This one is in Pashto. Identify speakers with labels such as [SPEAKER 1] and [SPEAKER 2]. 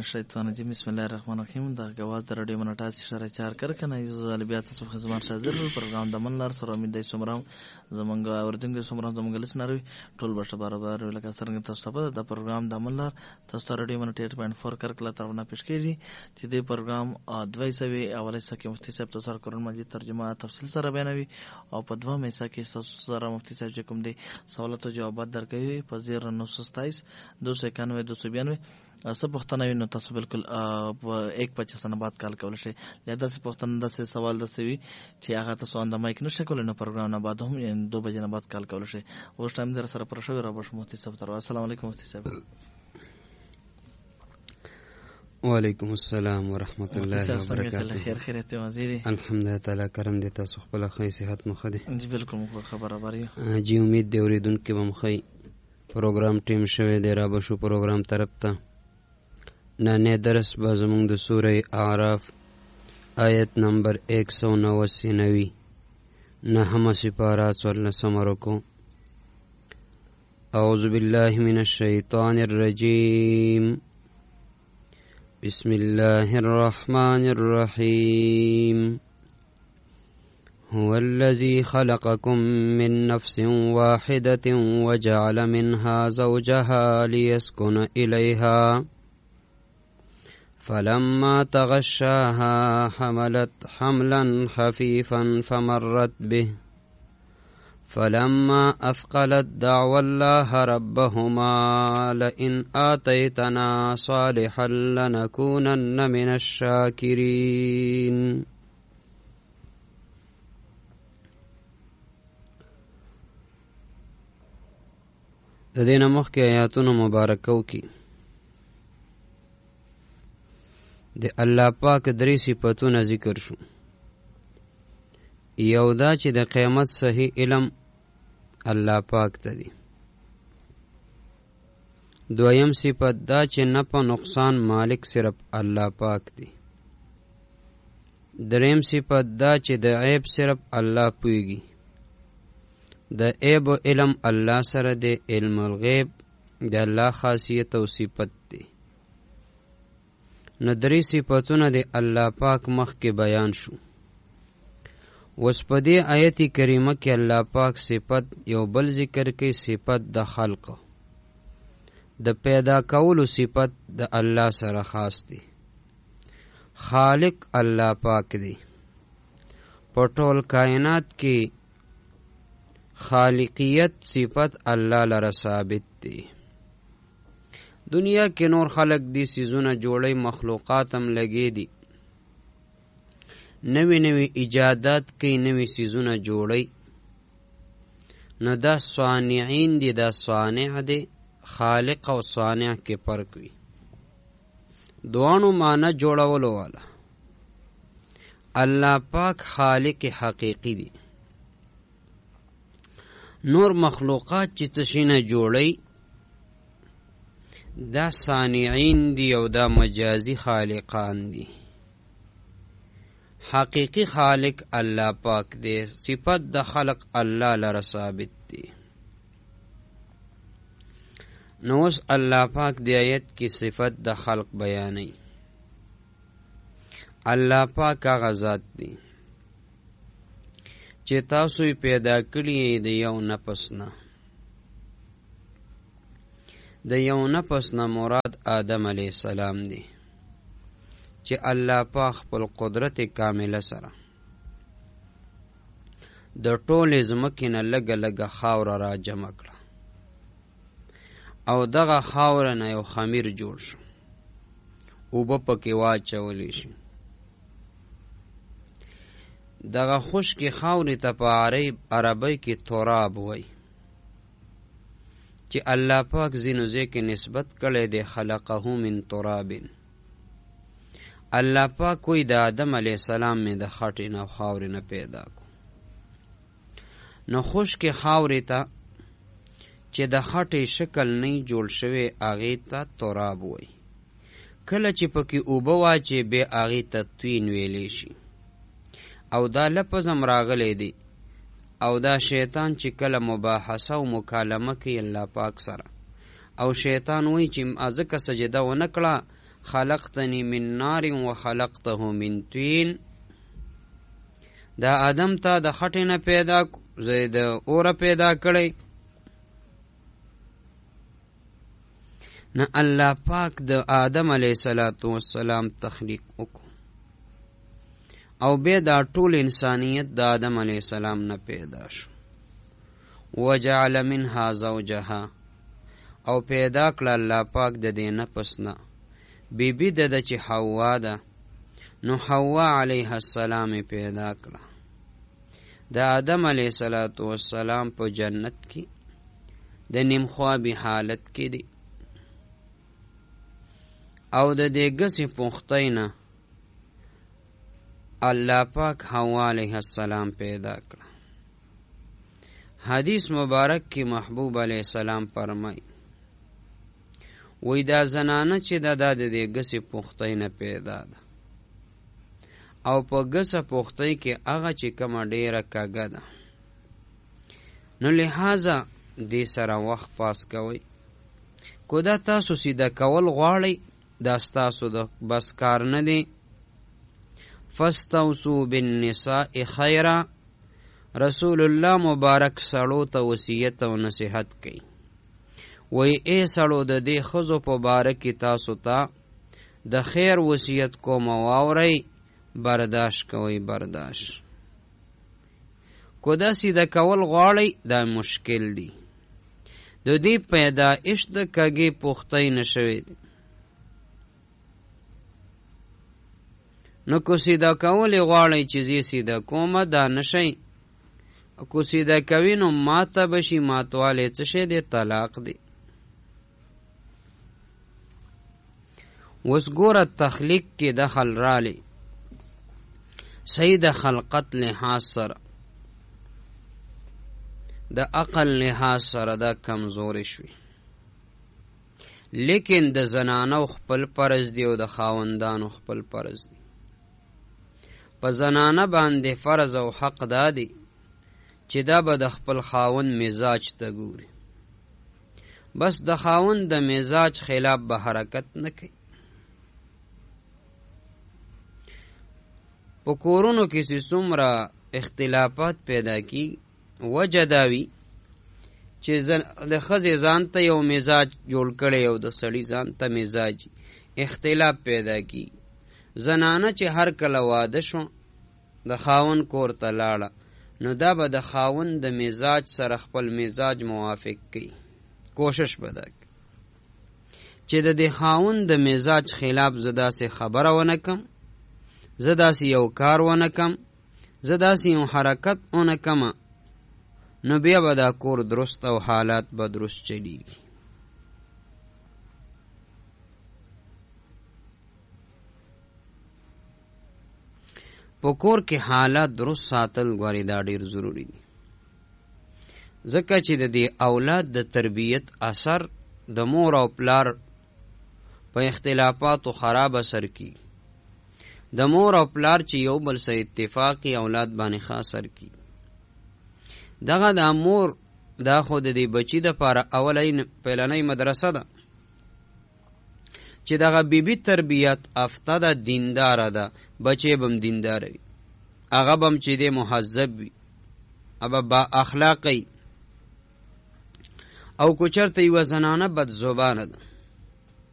[SPEAKER 1] الشیطان الرجیم بسم الله الرحمن الرحیم. دا غواز د رادیو منټاس اشاره چار کر کنه یو ځل بیا تاسو خدمت حاضر پروګرام د منلار سره امید د سمرام زمونږ اوردنګ سمرام زمونږ لسناروي ټول بشه برابر لکه څنګه تاسو په دا پروګرام د منلار تاسو رادیو منټ 8.4 کر کله ترونه پیش کیږي چې د پروګرام دوی سوي اولای سکه مفتی صاحب تاسو سره قرآن مجید ترجمه تفصیل سره بیانوي او په دوه میسا کې تاسو سره مفتی صاحب کوم دي سوالات او جوابات درکوي په 0927 291 292 सब पख्ताना विनो तसो बिल्कुल एक 25 बात काल कवल शे లేదా से पख्ताना दसे सवाल दसे वी چې هغه تاسو اند مایک نشه کولنه پروګرام نه بعد هم 2 بجې نه بعد کال کول شي اوس ټایم در سره پر شو را بش مفتی صاحب تر السلام علیکم مفتی صاحب.
[SPEAKER 2] وعلیکم السلام ورحمت الله وبرکاته.
[SPEAKER 1] خیر خیریت وزیری
[SPEAKER 2] الحمدلله تعالی کرم دې تاسو خپل خیر صحت مخدي
[SPEAKER 1] جی بالکل مو خبره باري
[SPEAKER 2] جی امید دی اوریدونکو به مخې پروګرام ټیم شوه دی را بشو پروګرام طرف ته نانه درس با زمون د سوره اعراف آیت نمبر 189 نحمه سپارہ 14 کو اعوذ بالله من الشیطان الرجیم بسم الله الرحمن الرحیم هو الذي خلقكم من نفس واحدة وجعل منها زوجها ليسكن إليها فلما تغشاها حملت حملا خفيفا فمرت به فلما أثقلت دعوا الله ربهما لئن آتيتنا صالحا لنكونن من الشاكرين. د دې نه مخکې آیاتونو مبارکو کې د الله پاک درې صفاتونه ذکر شو. یو دا چې د قیامت صحیح علم الله پاک ته دی. دویم صفت دا چې نفع نقصان مالک صرف الله پاک دی. دریم صفت دا چې د عیب صرف الله پوهیږي. د عیب و علم الله سره د علم الغیب د الله خاصیت او صفت دی. نو درې صفاتونه د الله پاک مخ کې بیان شو. اوس په دې آیت کریمه کې الله پاک صفت یو بل ذکر کوي، صفت د خلق د پیدا کولو صفت د الله سره خاص دی. خالق الله پاک دی. په ټول کائنات کې خالقیت صفت الله لره ثابت دی. دنیا کې نور خلق دی سیزونه جوړي، مخلوقات هم لګي دي، نوی نوی ایجادات کوي، نوی سیزونه جوړي. نو دا صانعین دي، دا صانع دی. خالق او صانع کې فرق وي. دوانو معنی جوړولو والا. الله پاک خالق حقیقی دی. نور مخلوقات چې څه شي نه جوړي دا صانعین دی او دا مجازی خالقان دی. حقیقی خالق الله پاک دی. صفت د خلق الله لره ثابت دی. نو اوس الله پاک دی آیت کی صفت د خلق بیانوي. الله پاک هغه ذات دی چې تاسو یې پیدا کړی د یو نفس نه. د یو نفس نه مراد آدم علیه السلام دی چې الله پاک خپل قدرت کامله سره د ټولې ځمکې نه لږه لږه خاوره را جمع کړه او دغه خاوره نه یو خمیر جوړ شو، اوبه پکې واچولی شي. دغه خشکې خاورې ته په عربی کې تراب وای چې الله پاک ځینو ځای کې نسبت کړی دی خلقه من تراب. الله پاک کوئی د آدم علیه السلام مې د خټې نه خاورې نه پیدا کو. نو خشکې خاورې ته چې د خټې شکل نه جوړ شوی هغې ته تراب وای. کله چې پکې اوبه واچې بیا هغې ته توین ویلی شي. او دا لفظ هم راغلی دی. او دا شیطان چې کله مباحثه او مکالمه کوي الله پاک سره، او شیطان وایي چې ځکه سجده ونه کړه خلقتنی من نار وخلقته من طین. دا آدم ته د خټې نه پیدا زه د اوره پیدا کړی. نه الله پاک د آدم علیه السلام تخلیق وکړو او بیا دا ټول انسانیت د آدم علیه السلام نه پیدا شو. وجعل منها زوجها او پیدا کړه الله پاک د دې نفس نه بیبي د چې حوا ده. نو حوا علیه السلام پیدا کړه. د آدم علیه السلام په جنت کې د نیمخوابي حالت کې دی او د دې ګسې پختۍ نه الله پاک حوا علیه السلام پیدا کړه. حدیث مبارک کې محبوب علیه السلام فرمای وی دا زنانه چې د دې ګسې پختۍ نه پیدا ده او په ګسه پختۍ کې هغه چې کومه ډیره کږه ده. نو لہذا دې سره وخت پاس کوئ. کو دا تاسو سیده کول غواړئ دا ستاسو د بس کار نه دی. فاستوصوا بالنساء خیرا. رسول الله مبارک سړو ته وصیت او نصیحت کوي وی اے سړو د دې ښځو په باره کې تاسو ته د خیر وصیت کوم واورئ. برداشت کوئ برداشت. کو دا سیده کول غواړئ دا مشکل دی. د دې پیدایش د کږې پختۍ نه شوی دی. نو کو سیده کول غواړئ چې زه سیده کومه دا نشئ. کو سیده کوي نو ماته بشي. ماتوالی څه شی دی؟ طلاق دی. اوس ګوره تخلیق کې دخل رالی صحیح د خلقت لحاظ سره د عقل لحاظ سره دا کمزوري شوي. لیکن د زنانو خپل فرض دی او د خاوندانو خپل فرض دی. په زنانه باندې فرض او حق دا دی چې دا به د خپل خاوند مزاج ته ګوري. بس د خاوند د مزاج خلاف به حرکت نه کوي. په کورونو کې چې څومره اختلافات پیدا کی وجه دا وي چې د ښځې ځان ته یو مزاج جوړ کړی او د سړي ځان ته مزاج اختلاف پیدا کی. زنانه چې هر کله واده شو د خاوند کور ته لاړه نو دا به د خاوند د مزاج سره خپل مزاج موافق کوي. کوشش به دا کوي چې د دې خاوند د مزاج خلاف زه داسې خبره ونه کم، زه داسې یو کار ونه کم، زه داسې یو حرکت ونه کم، نو بیا به دا کور درست او حالات به درست چلیږي. په کور کې حالات درست ساتل غواړي دا ډیر ضروری دي، ځکه چې د دې اولاد د تربیت اثر د مور او پلار په اختلافاتو خراب اثر کی. د مور او پلار چې یو بل سره اتفاقی اولاد باندې خاص اثر کی. دغه د مور دا خو د دې بچی د پاره پهلنۍ مدرسه ده چې دغه بیبي تربیت افته ده، دیندار ده، بچی بم دیندار وي، هغه بم چې دی مهذب وي، ابا با اخلاقی، او کو چرته یو زنانه بد زبانه ده